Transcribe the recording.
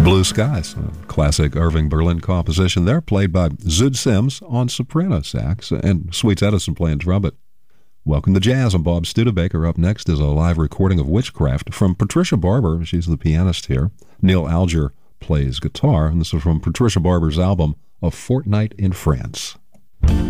Blue Skies, a classic Irving Berlin composition there, played by Zoot Sims on soprano sax and Sweets Edison playing trumpet. Welcome to Jazz. I'm Bob Studebaker. Up next is a live recording of Witchcraft from Patricia Barber. She's the pianist here. Neil Alger plays guitar, and this is from Patricia Barber's album, A Fortnight in France.